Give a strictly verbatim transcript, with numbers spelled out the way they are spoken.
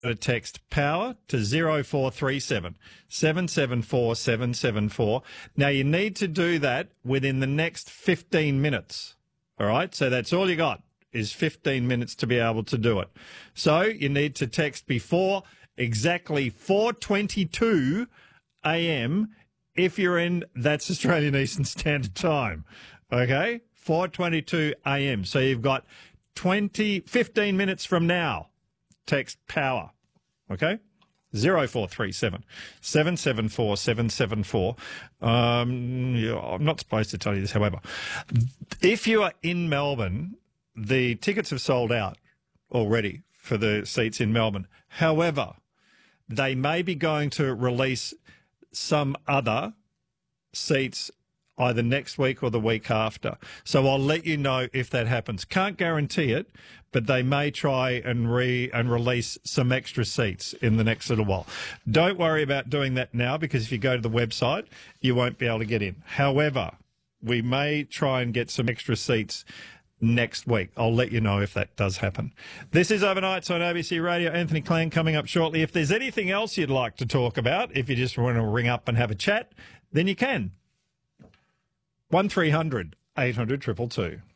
to text POWER to zero four three seven, seven seven four, seven seven four. Now, you need to do that within the next fifteen minutes, all right? So that's all you got is fifteen minutes to be able to do it. So you need to text before exactly four twenty-two a m if you're in, that's Australian Eastern Standard Time, okay? four twenty-two a m So you've got twenty, fifteen minutes from now. Text POWER, okay? zero four three seven, seven seven four, seven seven four. Um, yeah, I'm not supposed to tell you this, however. If you are in Melbourne, the tickets have sold out already for the seats in Melbourne. However, they may be going to release some other seats either next week or the week after. So I'll let you know if that happens. Can't guarantee it, but they may try and re and release some extra seats in the next little while. Don't worry about doing that now, because if you go to the website, you won't be able to get in. However, we may try and get some extra seats next week. I'll let you know if that does happen. This is Overnights on A B C Radio. Anthony Clan coming up shortly. If there's anything else you'd like to talk about, if you just want to ring up and have a chat, then you can. one three hundred, eight hundred, two two two.